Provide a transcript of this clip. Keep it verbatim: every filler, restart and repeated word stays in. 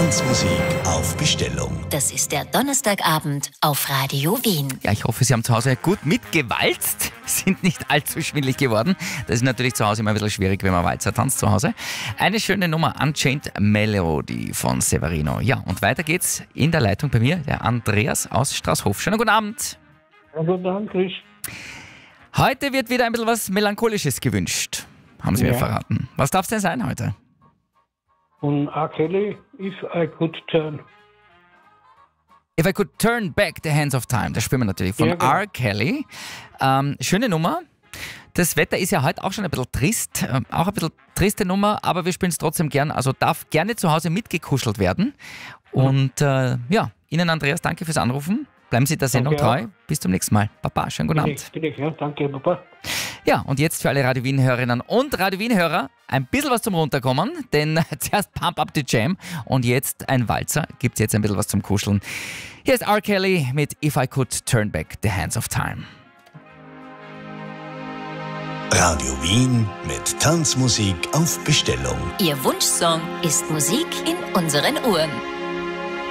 Tanzmusik auf Bestellung. Das ist der Donnerstagabend auf Radio Wien. Ja, ich hoffe, Sie haben zu Hause gut mitgewalzt, sind nicht allzu schwindelig geworden. Das ist natürlich zu Hause immer ein bisschen schwierig, wenn man Walzer tanzt zu Hause. Eine schöne Nummer, Unchained Melody von Severino. Ja, und weiter geht's in der Leitung bei mir, der Andreas aus Straßhof. Schönen guten Abend. Ja, guten Abend, Chris. Heute wird wieder ein bisschen was Melancholisches gewünscht, haben Sie Ja. mir verraten. Was darf es denn sein heute? Und R. Kelly, If I Could Turn. If I Could Turn Back the Hands of Time, das spielen wir natürlich von Ja, genau. R. Kelly. Ähm, schöne Nummer. Das Wetter ist ja heute auch schon ein bisschen trist, ähm, auch ein bisschen triste Nummer, aber wir spielen es trotzdem gern. Also darf gerne zu Hause mitgekuschelt werden. Und äh, ja, Ihnen Andreas, danke fürs Anrufen. Bleiben Sie der Sendung Danke treu. Bis zum nächsten Mal. Baba, schönen guten Bin Abend. ich, bin ich, ja, danke, Papa. Ja, und jetzt für alle Radio Wien-Hörerinnen und Radio Wien-Hörer ein bisschen was zum Runterkommen, denn zuerst Pump Up the Jam und jetzt ein Walzer. Gibt's jetzt ein bisschen was zum Kuscheln. Hier ist R. Kelly mit If I Could Turn Back the Hands of Time. Radio Wien mit Tanzmusik auf Bestellung. Ihr Wunschsong ist Musik in unseren Ohren.